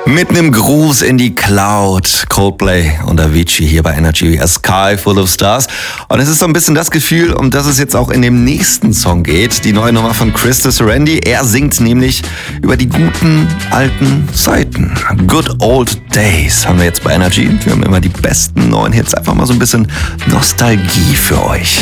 Mit einem Gruß in die Cloud, Coldplay und Avicii hier bei Energy, A Sky Full of Stars. Und es ist so ein bisschen das Gefühl, um das es jetzt auch in dem nächsten Song geht, die neue Nummer von Krista Serendi. Er singt nämlich über die guten alten Zeiten. Good Old Days haben wir jetzt bei Energy. Wir haben immer die besten neuen Hits, einfach mal so ein bisschen Nostalgie für euch.